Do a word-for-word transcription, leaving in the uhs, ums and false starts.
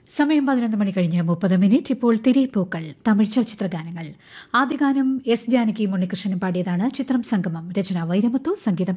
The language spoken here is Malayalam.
സമയം പതിനൊന്ന് മണി കഴിഞ്ഞ് മുപ്പത് മിനിറ്റ്. ഇപ്പോൾ തിരിപ്പൂക്കൾ തമിഴ് ചലച്ചിത്ര ഗാനങ്ങൾ. ആദ്യ ഗാനം എസ് ജാനകിയും ഉണ്ണികൃഷ്ണനും പാടിയതാണ്. ചിത്രം സംഗമം. രചന വൈരമുത്തു, സംഗീതം